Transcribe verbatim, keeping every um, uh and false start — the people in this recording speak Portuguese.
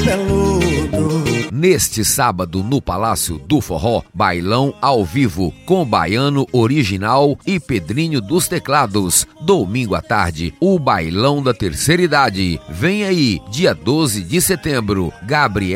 Neste sábado, no Palácio do Forró, bailão ao vivo, com Baiano Original e Pedrinho dos Teclados. Domingo à tarde, o bailão da terceira idade. Vem aí, dia doze de setembro, Gabriel